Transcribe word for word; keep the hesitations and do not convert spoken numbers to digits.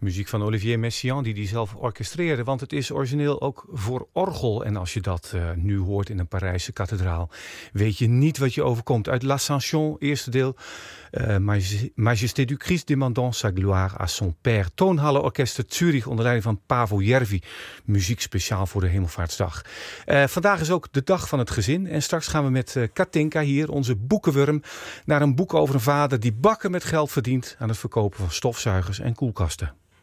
Muziek van Olivier Messiaen, die die zelf orchestreerde. Want het is origineel ook voor orgel. En als je dat uh, nu hoort in een Parijse kathedraal, weet je niet wat je overkomt. Uit L'Ascension, eerste deel. Uh, Majesté du Christ demandant sa gloire à son père. Toonhallenorkester Zurich onder leiding van Paavo Järvi. Muziek speciaal voor de Hemelvaartsdag. Uh, vandaag is ook de dag van het gezin. En straks gaan we met uh, Katinka hier, onze boekenwurm, naar een boek over een vader die bakken met geld verdient aan het verkopen van stofzuigers en koelkasten.